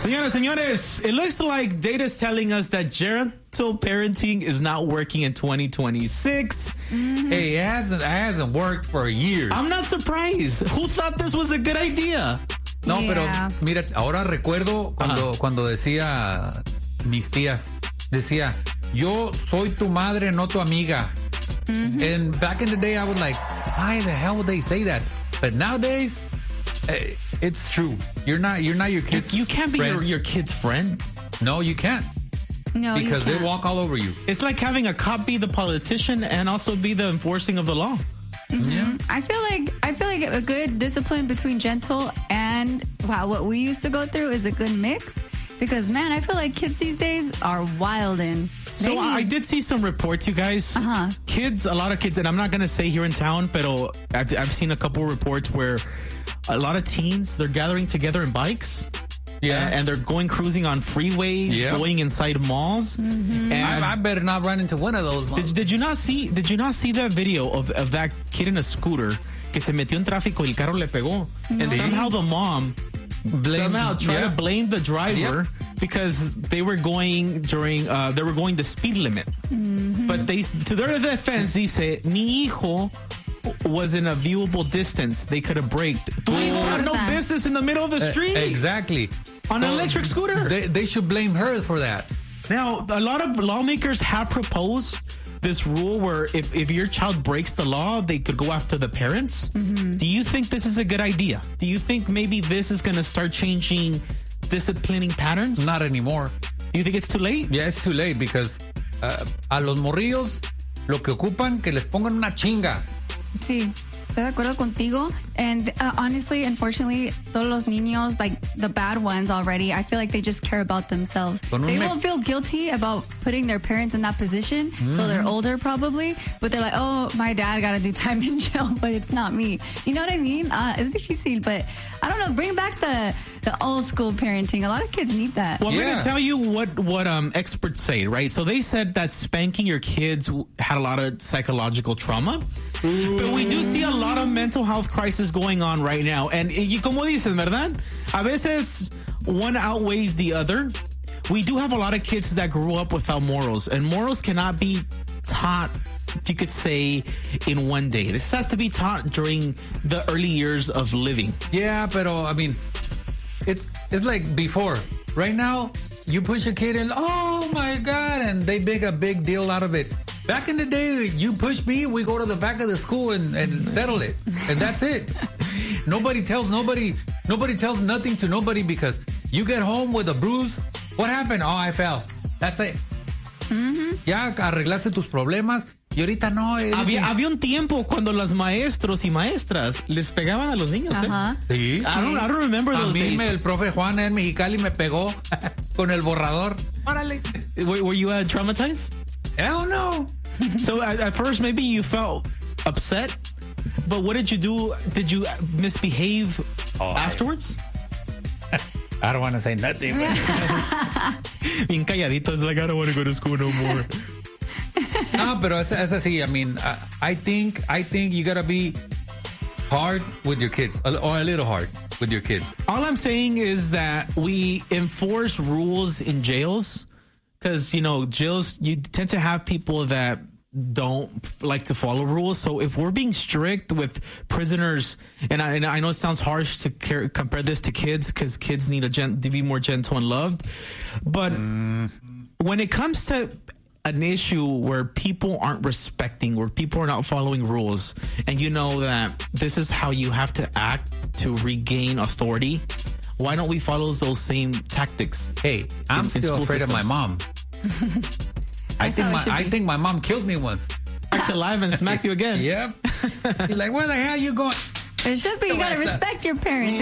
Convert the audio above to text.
Señoras, señores, it looks like data's telling us that gentle parenting is not working in 2026. Mm-hmm. Hey, it hasn't worked for years. I'm not surprised. Who thought this was a good idea? No, pero mira, ahora recuerdo cuando decía mis tías, decía, yo soy tu madre, no tu amiga. Mm-hmm. And back in the day, I was like, why the hell would they say that? But nowadays, it's true. You're not your kid's You can't be your kid's friend. No, you can't. No, because they walk all over you. It's like having a cop be the politician and also be the enforcing of the law. Mm-hmm. Yeah. I feel like a good discipline between gentle and what we used to go through is a good mix. Because man, I feel like kids these days are wildin'. So I did see some reports, you guys. Kids, a lot of kids, and I'm not going to say here in town, but I've seen a couple reports where a lot of teens, they're gathering together in bikes. Yeah. And they're going cruising on freeways, going inside malls. Mm-hmm. And I better not run into one of those malls. Did you not see that video of that kid in a scooter que se metió en tráfico y el carro le pegó? No. And somehow the mom tried to blame the driver because they were going the speed limit. Mm-hmm. But to their defense, dice, mi hijo was in a viewable distance. They could have braked. Tu hijo had no business in the middle of the street. Exactly. On an electric scooter. They should blame her for that. Now, a lot of lawmakers have proposed this rule where if your child breaks the law, they could go after the parents. Mm-hmm. Do you think this is a good idea? Do you think maybe this is going to start changing disciplining patterns? Not anymore. You think it's too late? Yeah, it's too late because a los morrillos lo que ocupan que les pongan una chinga. Sí, estoy de acuerdo contigo. And honestly, unfortunately, todos los niños, like the bad ones already, I feel like they just care about themselves. They won't feel guilty about putting their parents in that position. Mm-hmm. So they're older probably, but they're like, oh, my dad got to do time in jail, but it's not me. You know what I mean? It's difícil, but I don't know. Bring back the old school parenting. A lot of kids need that. Well, I'm going to tell you what experts say, right? So they said that spanking your kids had a lot of psychological trauma. But we do see a lot of mental health crisis going on right now. And como dicen, ¿verdad? A veces one outweighs the other. We do have a lot of kids that grew up without morals. And morals cannot be taught, you could say, in one day. This has to be taught during the early years of living. Yeah, pero, I mean, it's like before. Right now, you push a kid and, oh, my God, and they make a big deal out of it. Back in the day, you push me, we go to the back of the school and settle it. And that's it. Nobody tells nothing to nobody because you get home with a bruise. What happened? Oh, I fell. That's it. Mm-hmm. Ya arreglaste tus problemas. Y ahorita no. Había un tiempo cuando los maestros y maestras les pegaban a los niños. Sí. I don't remember those days. El profe Juan en Mexicali me pegó con el borrador. Órale. Were you traumatized? Hell no. So at first maybe you felt upset, but what did you do? Did you misbehave afterwards? I don't want to say nothing. Bien calladito. It's like, I don't want to go to school no more. No, pero es así. I mean, I think you gotta be hard with your kids, or a little hard with your kids. All I'm saying is that we enforce rules in jails because, jails, you tend to have people that don't like to follow rules. So if we're being strict with prisoners, and I know it sounds harsh to compare this to kids because kids need to be more gentle and loved. But when it comes to an issue where people aren't respecting, where people are not following rules, and you know that this is how you have to act to regain authority, why don't we follow those same tactics? Hey, I'm still afraid of my mom. I think my mom killed me once. Back to life and smacked you again. Yep. You're like, where the hell are you going? It should be. You got to respect your parents.